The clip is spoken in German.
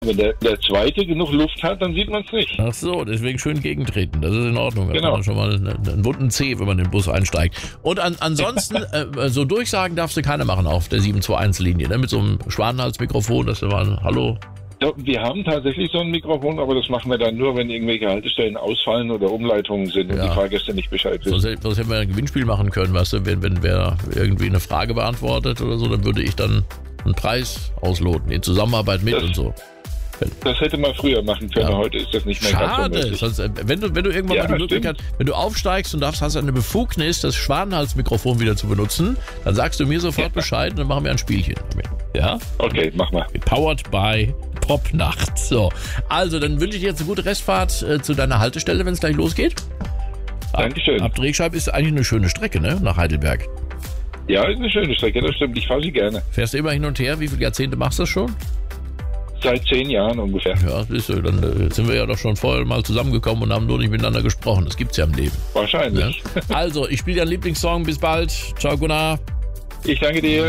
Wenn der zweite genug Luft hat, dann sieht man es nicht. Ach so, deswegen schön gegentreten. Das ist in Ordnung. Da Genau. hat man schon mal einen wunden Zeh, wenn man in den Bus einsteigt. Und ansonsten, so Durchsagen darfst du keine machen auf der 721-Linie, ne? Mit so einem Schwanenhalsmikrofon, dass du mal, hallo. Ja, wir haben tatsächlich so ein Mikrofon, aber das machen wir dann nur, wenn irgendwelche Haltestellen ausfallen oder Umleitungen sind und Ja. die Fahrgäste nicht Bescheid wissen. Sonst hätten wir ein Gewinnspiel machen können, weißt du, wenn wer irgendwie eine Frage beantwortet oder so, dann würde ich dann einen Preis ausloten, in Zusammenarbeit mit und so. Das hätte man früher machen können, Ja. heute ist das nicht mehr ganz so Schade. möglich. Sonst, wenn du irgendwann Ja, mal die Möglichkeit, wenn du aufsteigst und hast eine Befugnis, das Schwanenhalsmikrofon wieder zu benutzen, dann sagst du mir sofort Bescheid und dann machen wir ein Spielchen damit. Ja? Okay, mach mal. Powered by Popnacht. So. Also, dann wünsche ich dir jetzt eine gute Restfahrt zu deiner Haltestelle, wenn es gleich losgeht. Dankeschön. Ab Drehscheib ist eigentlich eine schöne Strecke, ne? Nach Heidelberg. Ja, ist eine schöne Strecke, das stimmt. Ich fahre sie gerne. Fährst du immer hin und her? Wie viele Jahrzehnte machst du das schon? Seit 10 Jahren ungefähr. Ja, siehst du, dann sind wir ja doch schon vorher mal zusammengekommen und haben nur nicht miteinander gesprochen. Das gibt's ja im Leben. Wahrscheinlich. Ja? Also, ich spiele deinen Lieblingssong. Bis bald. Ciao, Gunnar. Ich danke dir.